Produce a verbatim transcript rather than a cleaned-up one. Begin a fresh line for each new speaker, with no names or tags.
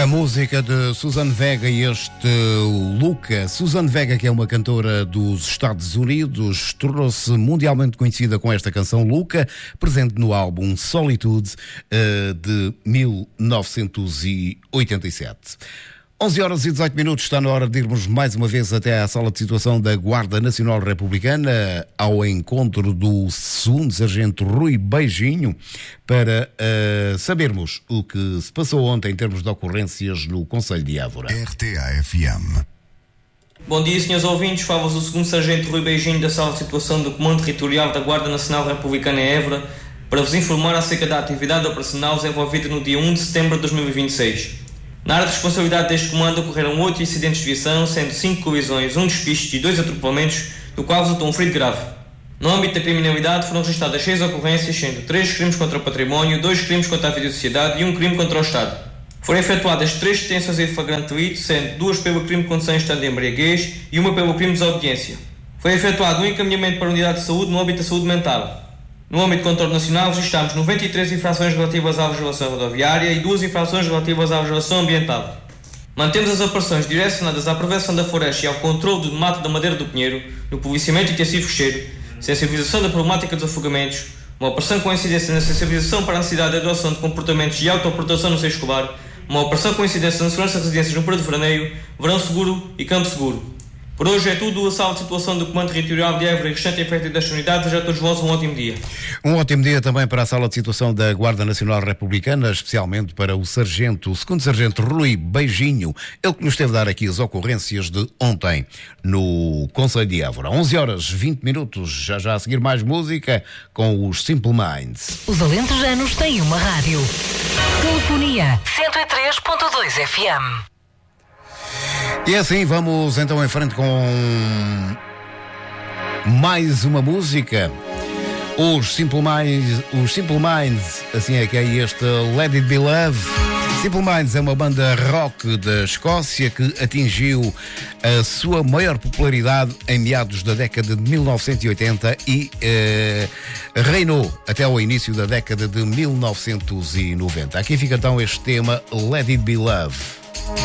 A música de Suzanne Vega e este Luca. Suzanne Vega, que é uma cantora dos Estados Unidos, tornou-se mundialmente conhecida com esta canção Luca, presente no álbum Solitude uh, de mil novecentos e oitenta e sete. onze horas e dezoito minutos, está na hora de irmos mais uma vez até à sala de situação da Guarda Nacional Republicana, ao encontro do segundo Sargento Rui Beijinho, para uh, sabermos o que se passou ontem em termos de ocorrências no Concelho de Évora.
R T A F M.
Bom dia, senhores ouvintes. Fala-vos o segundo Sargento Rui Beijinho da sala de situação do Comando Territorial da Guarda Nacional Republicana em Évora, para vos informar acerca da atividade operacional desenvolvida no dia um de setembro de dois mil e vinte e seis. Na área de responsabilidade deste comando ocorreram oito incidentes de viação, sendo cinco colisões, um despiste e dois atropelamentos, do qual resultou um ferido grave. No âmbito da criminalidade foram registradas seis ocorrências, sendo três crimes contra o património, dois crimes contra a vida e sociedade e um crime contra o Estado. Foram efetuadas três detenções em flagrante delito, sendo duas pelo crime de condução em estado de embriaguez e uma pelo crime de desobediência. Foi efetuado um encaminhamento para a unidade de saúde no âmbito da saúde mental. No âmbito do contorno nacional, registramos noventa e três infrações relativas à legislação rodoviária e duas infrações relativas à legislação ambiental. Mantemos as operações direcionadas à prevenção da floresta e ao controle do mato da madeira do pinheiro, no policiamento intensivo fecheiro, sensibilização da problemática dos afogamentos, uma operação com incidência na sensibilização para a necessidade de adoção de comportamentos de autoproteção no seio escolar, uma operação com incidência na segurança de residências no período de veraneio, verão seguro e campo seguro. Por hoje é tudo. A sala de situação do Comando Territorial de Évora e restante efetivo das unidades. Já todos vós um ótimo dia.
Um ótimo dia também para a sala de situação da Guarda Nacional Republicana, especialmente para o Sargento, o segundo Sargento Rui Beijinho, ele que nos teve a dar aqui as ocorrências de ontem no Concelho de Évora. onze horas e vinte minutos, já já a seguir mais música com os Simple Minds.
Os alentejanos têm uma rádio. Telefonia cento e três ponto dois F M.
E assim vamos então em frente com mais uma música. Os Simple Minds, os Simple Minds, assim é que é este Let It Be Love. Simple Minds é uma banda rock da Escócia que atingiu a sua maior popularidade em meados da década de mil novecentos e oitenta e eh, reinou até ao início da década de mil novecentos e noventa. Aqui fica então este tema Let It Be Love.